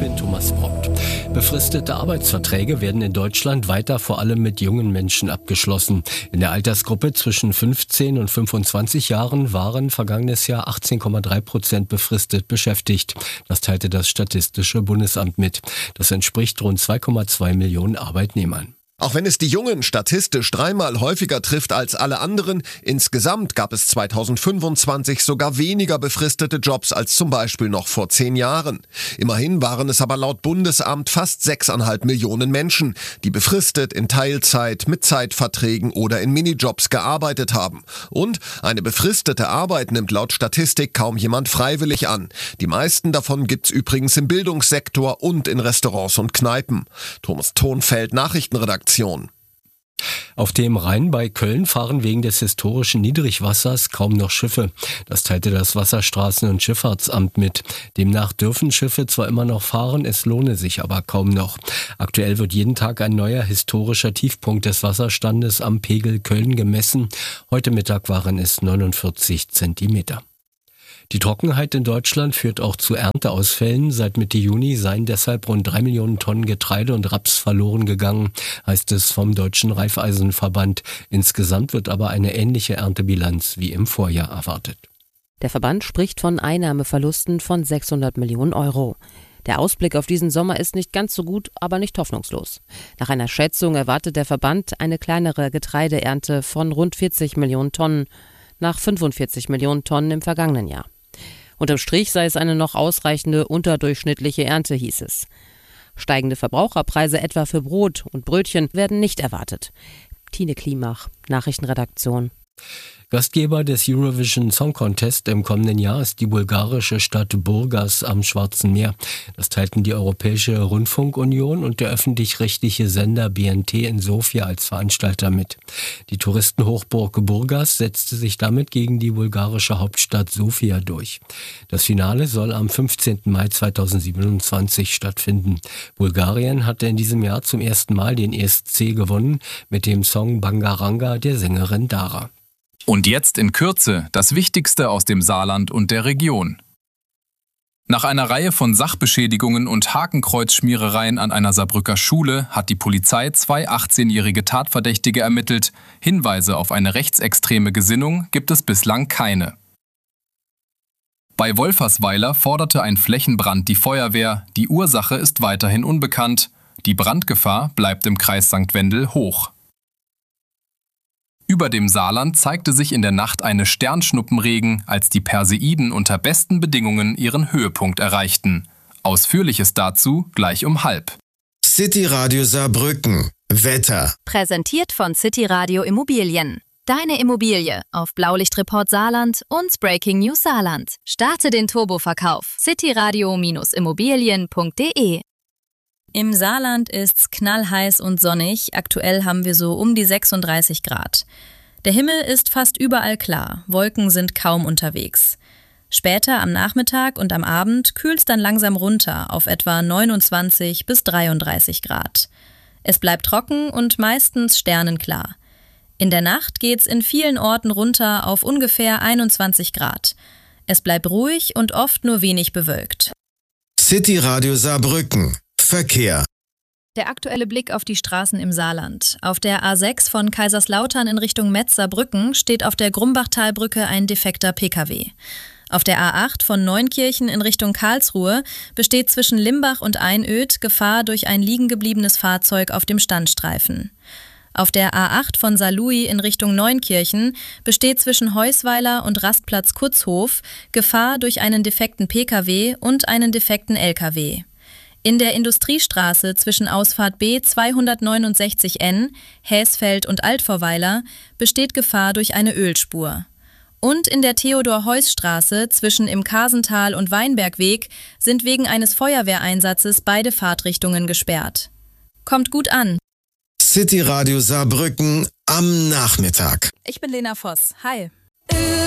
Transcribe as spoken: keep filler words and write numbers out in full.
bin Thomas Prompt. Befristete Arbeitsverträge werden in Deutschland weiter vor allem mit jungen Menschen abgeschlossen. In der Altersgruppe zwischen fünfzehn und fünfundzwanzig Jahren waren vergangenes Jahr achtzehn Komma drei Prozent befristet beschäftigt. Das teilte das Statistische Bundesamt mit. Das entspricht rund zwei Komma zwei Millionen Arbeitnehmern. Auch wenn es die Jungen statistisch dreimal häufiger trifft als alle anderen, insgesamt gab es zweitausendfünfundzwanzig sogar weniger befristete Jobs als zum Beispiel noch vor zehn Jahren. Immerhin waren es aber laut Bundesamt fast sechseinhalb Millionen Menschen, die befristet in Teilzeit, mit Zeitverträgen oder in Minijobs gearbeitet haben. Und eine befristete Arbeit nimmt laut Statistik kaum jemand freiwillig an. Die meisten davon gibt's übrigens im Bildungssektor und in Restaurants und Kneipen. Thomas Thonfeld, Nachrichtenredaktion. Auf dem Rhein bei Köln fahren wegen des historischen Niedrigwassers kaum noch Schiffe. Das teilte das Wasserstraßen- und Schifffahrtsamt mit. Demnach dürfen Schiffe zwar immer noch fahren, es lohne sich aber kaum noch. Aktuell wird jeden Tag ein neuer historischer Tiefpunkt des Wasserstandes am Pegel Köln gemessen. Heute Mittag waren es neunundvierzig Zentimeter. Die Trockenheit in Deutschland führt auch zu Ernteausfällen. Seit Mitte Juni seien deshalb rund drei Millionen Tonnen Getreide und Raps verloren gegangen, heißt es vom Deutschen Raiffeisenverband. Insgesamt wird aber eine ähnliche Erntebilanz wie im Vorjahr erwartet. Der Verband spricht von Einnahmeverlusten von sechshundert Millionen Euro. Der Ausblick auf diesen Sommer ist nicht ganz so gut, aber nicht hoffnungslos. Nach einer Schätzung erwartet der Verband eine kleinere Getreideernte von rund vierzig Millionen Tonnen, nach fünfundvierzig Millionen Tonnen im vergangenen Jahr. Unterm Strich sei es eine noch ausreichende unterdurchschnittliche Ernte, hieß es. Steigende Verbraucherpreise etwa für Brot und Brötchen werden nicht erwartet. Tine Klimach, Nachrichtenredaktion. Gastgeber des Eurovision Song Contest im kommenden Jahr ist die bulgarische Stadt Burgas am Schwarzen Meer. Das teilten die Europäische Rundfunkunion und der öffentlich-rechtliche Sender B N T in Sofia als Veranstalter mit. Die Touristenhochburg Burgas setzte sich damit gegen die bulgarische Hauptstadt Sofia durch. Das Finale soll am fünfzehnten Mai zweitausendsiebenundzwanzig stattfinden. Bulgarien hatte in diesem Jahr zum ersten Mal den E S C gewonnen mit dem Song Bangaranga der Sängerin Dara. Und jetzt in Kürze das Wichtigste aus dem Saarland und der Region. Nach einer Reihe von Sachbeschädigungen und Hakenkreuzschmierereien an einer Saarbrücker Schule hat die Polizei zwei achtzehnjährige Tatverdächtige ermittelt. Hinweise auf eine rechtsextreme Gesinnung gibt es bislang keine. Bei Wolfersweiler forderte ein Flächenbrand die Feuerwehr. Die Ursache ist weiterhin unbekannt. Die Brandgefahr bleibt im Kreis Sankt Wendel hoch. Über dem Saarland zeigte sich in der Nacht eine Sternschnuppenregen, als die Perseiden unter besten Bedingungen ihren Höhepunkt erreichten. Ausführliches dazu gleich um halb. City Radio Saarbrücken. Wetter. Präsentiert von City Radio Immobilien. Deine Immobilie auf Blaulichtreport Saarland und Breaking News Saarland. Starte den Turboverkauf. cityradio Immobilien punkt de. Im Saarland ist's knallheiß und sonnig. Aktuell haben wir so um die sechsunddreißig Grad. Der Himmel ist fast überall klar. Wolken sind kaum unterwegs. Später am Nachmittag und am Abend kühlt's dann langsam runter auf etwa neunundzwanzig bis dreiunddreißig Grad. Es bleibt trocken und meistens sternenklar. In der Nacht geht's in vielen Orten runter auf ungefähr einundzwanzig Grad. Es bleibt ruhig und oft nur wenig bewölkt. City Radio Saarbrücken. Verkehr. Der aktuelle Blick auf die Straßen im Saarland. Auf der A sechs von Kaiserslautern in Richtung Metz-Saarbrücken steht auf der Grumbachtalbrücke ein defekter P K W. Auf der A acht von Neunkirchen in Richtung Karlsruhe besteht zwischen Limbach und Einöd Gefahr durch ein liegengebliebenes Fahrzeug auf dem Standstreifen. Auf der A acht von Saarlouis in Richtung Neunkirchen besteht zwischen Heusweiler und Rastplatz Kutzhof Gefahr durch einen defekten P K W und einen defekten L K W. In der Industriestraße zwischen Ausfahrt B zweihundertneunundsechzig N, Häsfeld und Altvorweiler besteht Gefahr durch eine Ölspur. Und in der Theodor-Heuss-Straße zwischen im Kasental und Weinbergweg sind wegen eines Feuerwehreinsatzes beide Fahrtrichtungen gesperrt. Kommt gut an. City Radio Saarbrücken am Nachmittag. Ich bin Lena Voss. Hi.